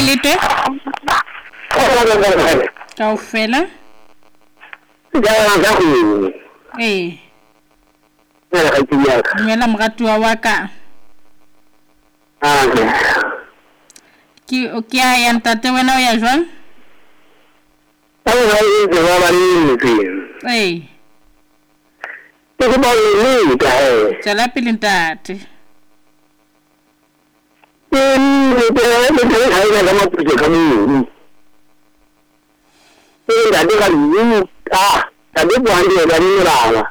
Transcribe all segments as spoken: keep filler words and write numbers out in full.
letwe kaofela eh dumela moratuwa wa ka ki o ke ya ntate wena o ya jwang eh ke ba le ka he tsala pele ntate mm le le le ha ina ga maputse ka mo eh da de ga ni ah da de bo ande ga ni rala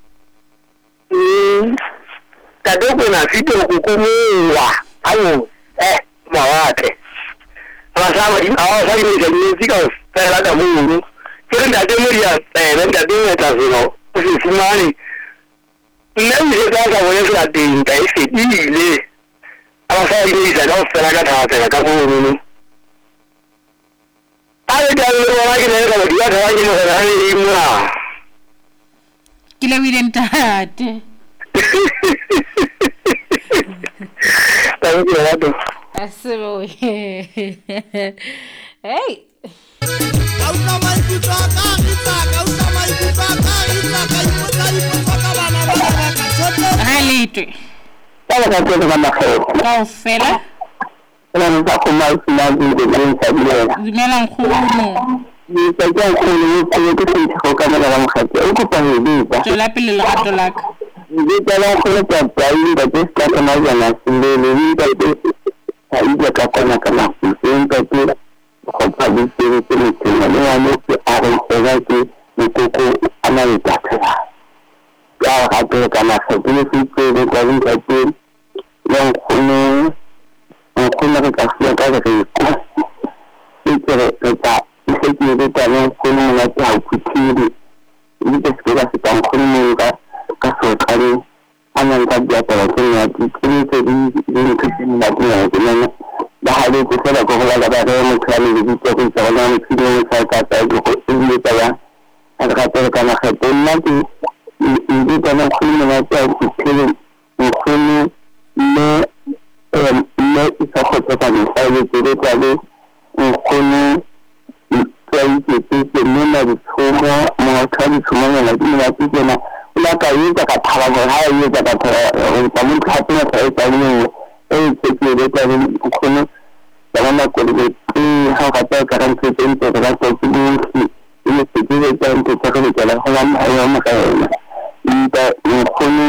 mm da de ko na fito ko ko mo wa ayo eh ma wa ke ala sa ma di awa sa ni ga ni ti ka fa la da mo ke da de mo ya eh da de ne ta so no si si mani nem se da ga wona la de nda ese di le ala sa ni sa no fa la ga ta ta ka mo ni ale da le wa ga ne ga dia ga ni mo ga ni mo kile wile ntate thank you lado asebo hey Kauta mai kutaka kitaka kauta mai kutaka kitaka ipotari kutoka bana bana kachote halitwe Kala ka to ka ma kho kaofela ela no ta ko mai na di de ni sa di le dumela nkgono ni sa ja ko ni ko ko ko ko ka ma la mo khatse o ko pa ni di ba tswela pele lerato la ka di ta la ko le ta ta yi da ke ska ka ma ja na sinde le ni ta ke ta yi da ka ko na ka na ni ta ke ko pa di se ni ke ni ke na ni wa ni ke a re se ga ke ni ko ko ana ni ta ka ya ha to ka na se ni se ke ni ko ni ta ke yang kuno kuno ka ka ka ka ka ikere ka ikere ka ka no kuno na ta ku tiri ni ke se ka se ka kuno ka ka so ka ni anan ka ja ta ko ni ati kini ke ni ni ke ni na ni na ni da ha ni ko la ko la da da ni ka ni ni ko ko ta na ni ki ni ka ka ta ko ni ta ya ka ka ta ka na ka ta na ki ni ta na kuno na ta ku tiri ni kuno le le isa ko ta ni sai ni ke ta le kuno sai ke ke ni na di tsoma mo ka ni tsoma na ni na ki na la ka yi ta ka ta ba ha yi ta ka ta ta mun ka ta ta ta ni eh ke ke de ta ni kuno da na ko de ki ha ka ta ka ran ke tin ta ka ko ki ni ni ke ke de ta ni ta ka ni ta la ha ma ha ma ka ni ta ni kuno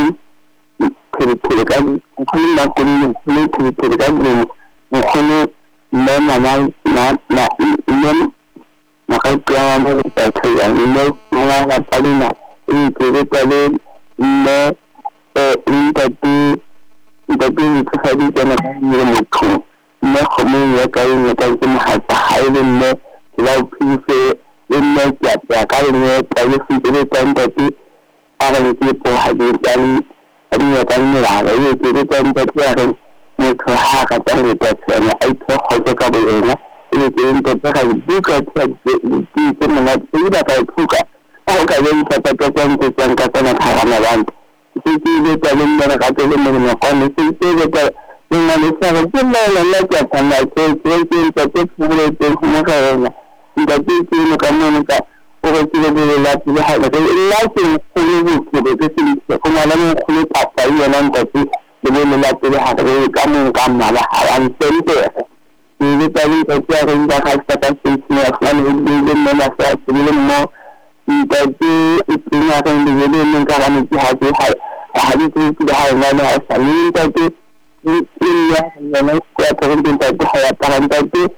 kiri kan kuni na kuni kuni kiri kiri kan ni kuni na na na na na ni maka kaya mo ta kaya ni mo mga na pali na ni kiri pali na eh ni ta ti ta ti ni ka sabi ka na ni mo ko na kumi ya kaya ni ta ti ma ta hai ni na la pi se ni na ya ya kaya ni ta ni si kiri kan ta ti para ni ti po ha ni ta ni anh ta ni la le ni ti ti kan ta ti ni ni ko ha ka ta ni ta se na ai to ho to ka bu na ni ti ni ta ka bu ka ta ti ti ni na ti da ka ku ka o ka ni ta ta ta ni ta ka ta na ha na ban ti ti ni ta ni na ka ta ni na ko ni ti ti ni ta ni na ni sa ka ti na la la ka ta na ti ti ti ta ti fu le ti ku na ka na ni ta ti ti ni ka ni ka o ka ti ni la ti ha la la ti ku ni ku de ti ko na la ni ku ni ta ta yi na ta ti de ni la ti ha ka ni ka ni ka na la ha an ti ti ni ta ni ta ti ha ni ka ka ta ta ti ni a ni ni ni ni na sa ti ni mo ni ta ti ti na ka ni ni ni ka ni ti ha ti ha ha ni ti ti ha na na sa ni ta ti ni ni ya na na ka ta ni ta ti ha ta ta ti